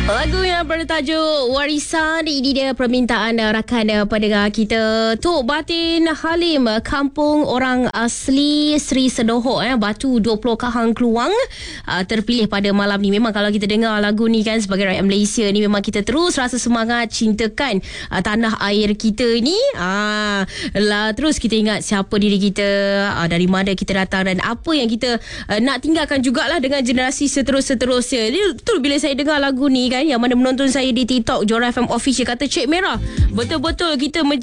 Lagu yang bertajuk Warisan, ini dia permintaan rakan pendengar kita, Tok Batin Halim, Kampung Orang Asli Seri Sedohok, Batu 20 Kahang Keluang, terpilih pada malam ni. Memang kalau kita dengar lagu ni kan, sebagai rakyat Malaysia ni, memang kita terus rasa semangat cintakan tanah air kita ni. Terus kita ingat siapa diri kita, dari mana kita datang dan apa yang kita nak tinggalkan jugalah dengan generasi seterusnya. Dia betul bila saya dengar lagu ni kan, yang mana menonton saya di TikTok Joran FM Official kata, Cik Merah, betul-betul kita